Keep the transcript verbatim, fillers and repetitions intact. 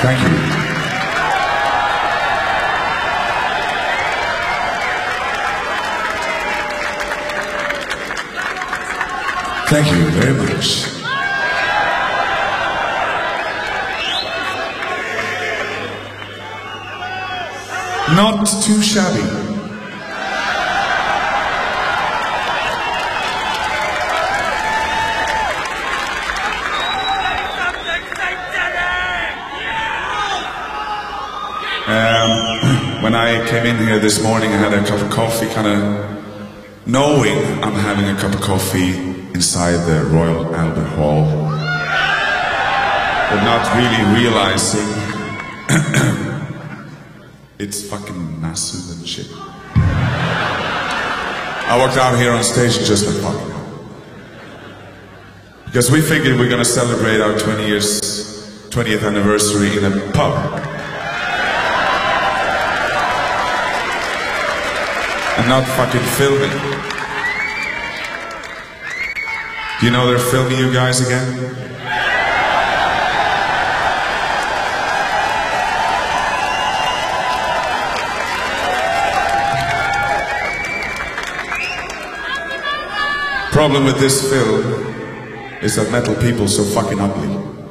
Thank you. Thank you very much. Not too shabby. Um, when I came in here this morning, I had a cup of coffee, kind of knowing I'm having a cup of coffee inside the Royal Albert Hall, but not really realizing it's fucking massive and shit. I walked out here on stage and just like, fuck it. Because we figured we're gonna celebrate our twenty years, twentieth anniversary in a pub. And not fucking filming. Do you know they're filming you guys again? Problem with this film is that metal people are so fucking ugly.